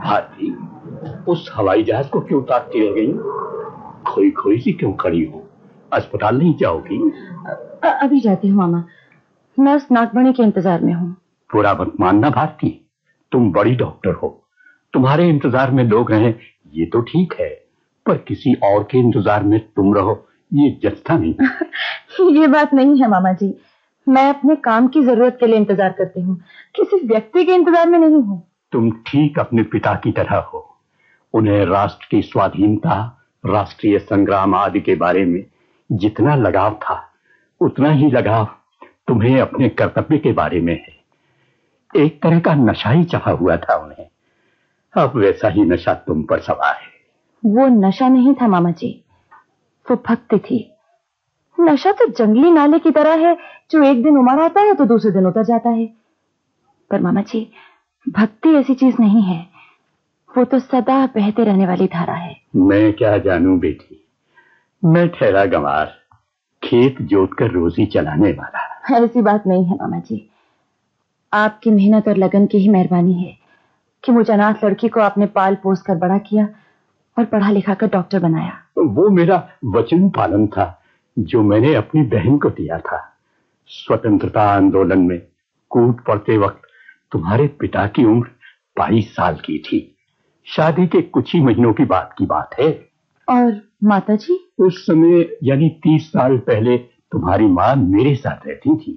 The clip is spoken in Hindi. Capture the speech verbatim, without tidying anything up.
भारती, उस हवाई जहाज को क्यों ताकती रह गई? खोई खोई सी क्यों खड़ी हो? अस्पताल नहीं जाओगी? अभी जाती हूँ मामा, मैं उस नागमणि के इंतजार में हूँ। बुरा मत मानना भारती, तुम बड़ी डॉक्टर हो, तुम्हारे इंतजार में लोग रहें ये तो ठीक है, पर किसी और के इंतजार में तुम रहो ये जचता नहीं। ये बात नहीं है मामा जी, मैं अपने काम की जरूरत के लिए इंतजार करती हूँ, किसी व्यक्ति के इंतजार में नहीं हूँ। तुम ठीक अपने पिता की तरह हो, उन्हें राष्ट्र की स्वाधीनता, राष्ट्रीय संग्राम आदि के बारे में जितना लगाव था उतना ही लगाव तुम्हें अपने कर्तव्य के बारे में है। एक तरह का नशा ही चढ़ा हुआ था उन्हें, अब वैसा ही नशा तुम पर सवार है। वो नशा नहीं था मामा जी, वो भक्ति थी। नशा तो जंगली नाले की तरह है जो एक दिन उमड़ आता है तो दूसरे दिन उतर जाता है, पर मामा जी भक्ति ऐसी चीज नहीं है, वो तो सदा बहते रहने वाली धारा है। मैं क्या जानूं बेटी, मैं ठहरा गंवार, खेत जोत कर रोजी चलाने वाला। ऐसी बात नहीं है मामा जी, आपकी मेहनत और लगन की ही मेहरबानी है कि मुझे अनाथ लड़की को आपने पाल पोस कर बड़ा किया और पढ़ा लिखा कर डॉक्टर बनाया। वो मेरा वचन पालन था जो मैंने अपनी बहन को दिया था। स्वतंत्रता आंदोलन में कूद पड़ते वक्त तुम्हारे पिता की उम्र बाईस साल की थी, शादी के कुछ ही महीनों की बात की बात है। और माताजी? उस समय यानी तीस साल पहले तुम्हारी माँ मेरे साथ रहती थी।